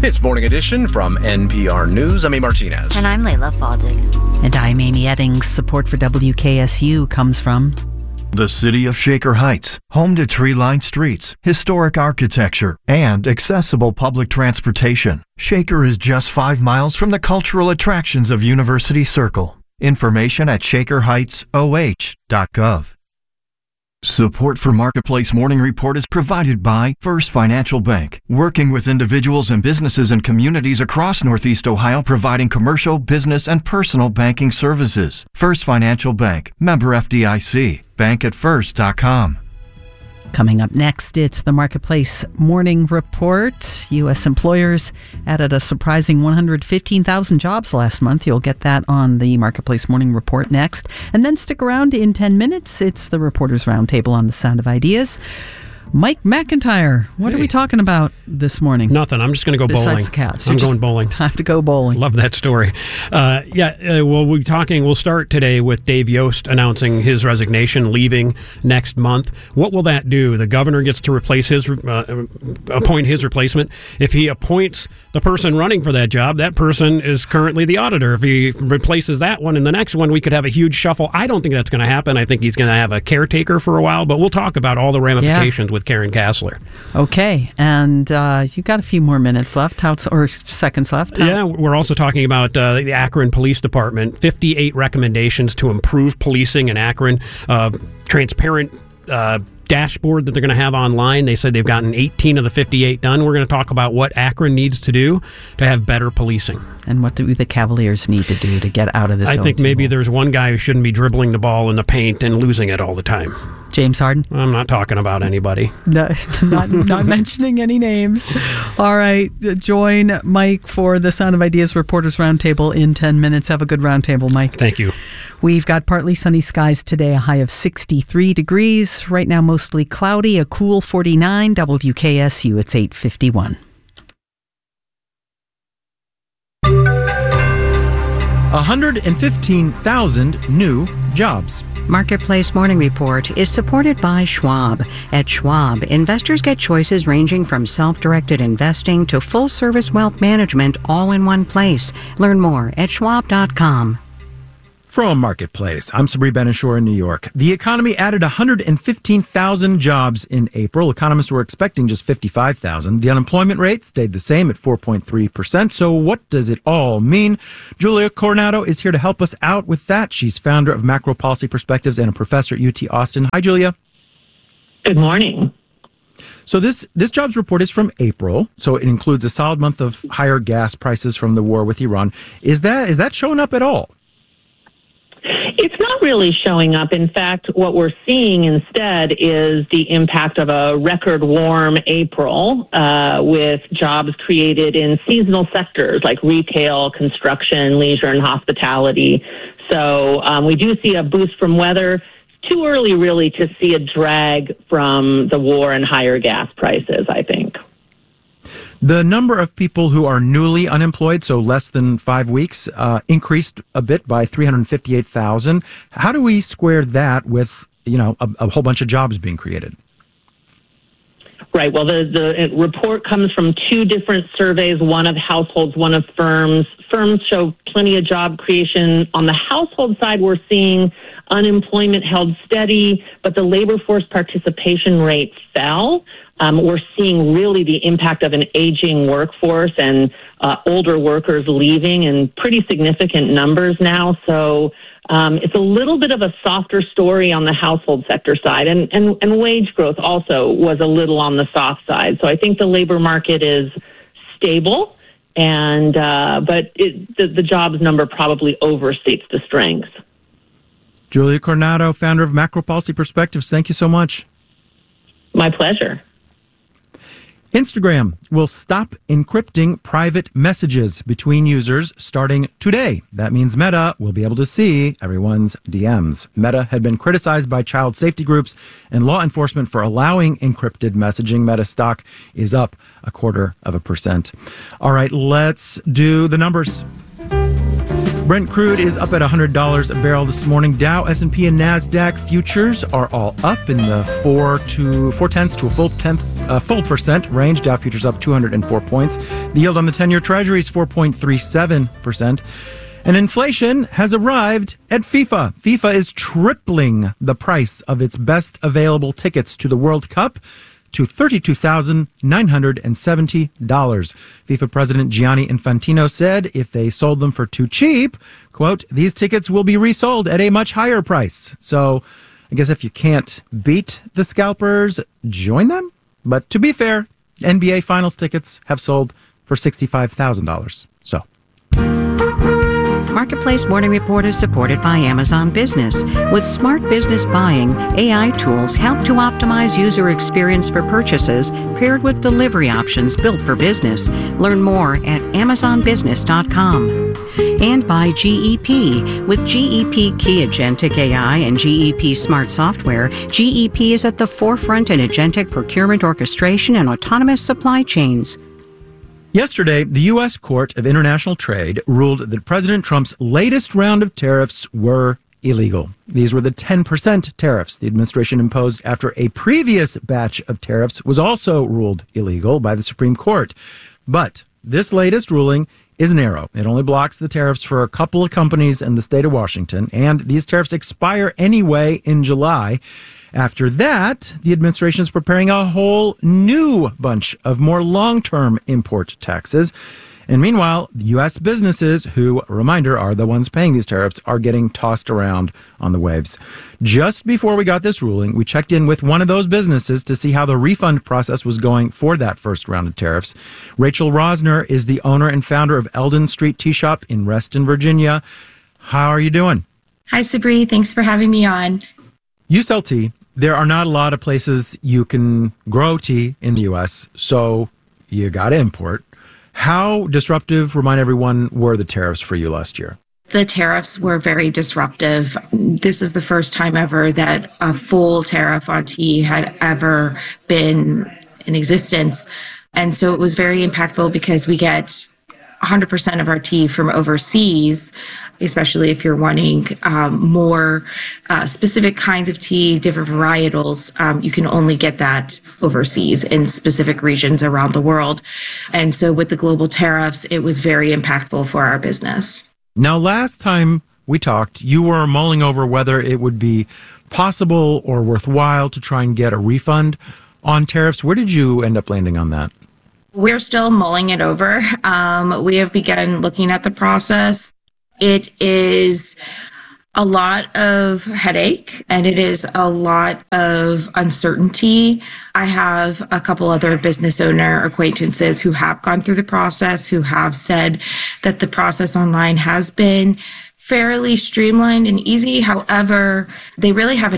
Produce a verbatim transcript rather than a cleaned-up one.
It's Morning Edition from N P R News. I'm A. Martinez. And I'm Layla Falding. And I'm Amy Eddings. Support for W K S U comes from the city of Shaker Heights, home to tree-lined streets, historic architecture, and accessible public transportation. Shaker is just five miles from the cultural attractions of University Circle. Information at shaker heights o h dot gov. Support for Marketplace Morning Report is provided by First Financial Bank, working with individuals and businesses and communities across Northeast Ohio, providing commercial, business, and personal banking services. First Financial Bank, member F D I C, bank at first dot com. Coming up next, it's the Marketplace Morning Report. U S employers added a surprising one hundred fifteen thousand jobs last month. You'll get that on the Marketplace Morning Report next. And then stick around in ten minutes. It's the Reporters Roundtable on the Sound of Ideas. Mike McIntyre, what hey. are we talking about this morning? Nothing. I'm just going to go Besides bowling. The Cavs. I'm You're going bowling. Time to go bowling. Love that story. Uh, yeah, uh, well, we're talking, we'll start today with Dave Yost announcing his resignation, leaving next month. What will that do? The governor gets to replace his, uh, appoint his replacement. If he appoints the person running for that job, that person is currently the auditor. If he replaces that one and the next one, we could have a huge shuffle. I don't think that's going to happen. I think he's going to have a caretaker for a while, but we'll talk about all the ramifications yeah. with Karen Kassler. Okay, and uh, you got a few more minutes left, How, or seconds left. How? Yeah, we're also talking about uh, the Akron Police Department, fifty-eight recommendations to improve policing in Akron, uh, transparent uh, dashboard that they're going to have online. They said they've gotten eighteen of the fifty-eight done. We're going to talk about what Akron needs to do to have better policing. And what do the Cavaliers need to do to get out of this? I think maybe there's one guy who shouldn't be dribbling the ball in the paint and losing it all the time. James Harden? I'm not talking about anybody. No, not not mentioning any names. All right. Join Mike for the Sound of Ideas Reporters Roundtable in ten minutes. Have a good roundtable, Mike. Thank you. We've got partly sunny skies today, a high of sixty-three degrees. Right now, mostly cloudy, a cool forty-nine. W K S U, it's eight fifty-one. one hundred fifteen thousand new jobs. Marketplace Morning Report is supported by Schwab. At Schwab, investors get choices ranging from self-directed investing to full-service wealth management all in one place. Learn more at schwab dot com. From Marketplace, I'm Sabri Ben-Achour in New York. The economy added one hundred fifteen thousand jobs in April. Economists were expecting just fifty-five thousand. The unemployment rate stayed the same at four point three percent. So what does it all mean? Julia Coronado is here to help us out with that. She's founder of Macro Policy Perspectives and a professor at U T Austin. Hi, Julia. Good morning. So this, this jobs report is from April, so it includes a solid month of higher gas prices from the war with Iran. Is that is that showing up at all? It's not really showing up. In fact, what we're seeing instead is the impact of a record warm April uh, with jobs created in seasonal sectors like retail, construction, leisure, and hospitality. So um, we do see a boost from weather. Too early, really, to see a drag from the war and higher gas prices, I think. The number of people who are newly unemployed, so less than five weeks, uh, increased a bit by three hundred fifty-eight thousand. How do we square that with, you know, a, a whole bunch of jobs being created? Right. Well, the, the report comes from two different surveys, one of households, one of firms. Firms show plenty of job creation. On the household side, we're seeing unemployment held steady, but the labor force participation rate fell. Um, we're seeing really the impact of an aging workforce and uh, older workers leaving in pretty significant numbers now. So um, it's a little bit of a softer story on the household sector side. And, and, and wage growth also was a little on the soft side. So I think the labor market is stable, and uh, but it, the, the jobs number probably overstates the strength. Julia Coronado, founder of Macro Policy Perspectives, thank you so much. My pleasure. Instagram will stop encrypting private messages between users starting today. That means Meta will be able to see everyone's D Ms. Meta had been criticized by child safety groups and law enforcement for allowing encrypted messaging. Meta stock is up a quarter of a percent. All right, let's do the numbers. Brent crude is up at one hundred dollars a barrel this morning. Dow, S and P, and NASDAQ futures are all up in the four to four tenths to a full tenth a full percent range. Dow futures up two hundred four points. The yield on the ten-year Treasury is four point three seven percent. And inflation has arrived at FIFA. FIFA is tripling the price of its best available tickets to the World Cup to thirty-two thousand nine hundred seventy dollars. FIFA President Gianni Infantino said if they sold them for too cheap, quote, these tickets will be resold at a much higher price. So I guess if you can't beat the scalpers, join them. But to be fair, N B A Finals tickets have sold for sixty-five thousand dollars. So. Marketplace Morning Report is supported by Amazon Business. With smart business buying, A I tools help to optimize user experience for purchases paired with delivery options built for business. Learn more at amazon business dot com. And by G E P. With G E P Key Agentic A I and G E P Smart Software, G E P is at the forefront in agentic procurement orchestration and autonomous supply chains. Yesterday, the U S Court of International Trade ruled that President Trump's latest round of tariffs were illegal. These were the ten percent tariffs the administration imposed after a previous batch of tariffs was also ruled illegal by the Supreme Court. But this latest ruling is narrow. It only blocks the tariffs for a couple of companies in the state of Washington, and these tariffs expire anyway in July. After that, the administration is preparing a whole new bunch of more long-term import taxes. And meanwhile, U S businesses, who, reminder, are the ones paying these tariffs, are getting tossed around on the waves. Just before we got this ruling, we checked in with one of those businesses to see how the refund process was going for that first round of tariffs. Rachel Rosner is the owner and founder of Eldon Street Tea Shop in Reston, Virginia. How are you doing? Hi, Sabri. Thanks for having me on. You sell tea. There are not a lot of places you can grow tea in the U S, so you got to import. How disruptive, remind everyone, were the tariffs for you last year? The tariffs were very disruptive. This is the first time ever that a full tariff on tea had ever been in existence. And so it was very impactful because we get one hundred percent of our tea from overseas, especially if you're wanting um, more uh, specific kinds of tea, different varietals. Um, you can only get that overseas in specific regions around the world. And so with the global tariffs, it was very impactful for our business. Now, last time we talked, you were mulling over whether it would be possible or worthwhile to try and get a refund on tariffs. Where did you end up landing on that? We're still mulling it over. Um, we have begun looking at the process. It is a lot of headache and it is a lot of uncertainty. I have a couple other business owner acquaintances who have gone through the process, who have said that the process online has been fairly streamlined and easy. However, they really haven't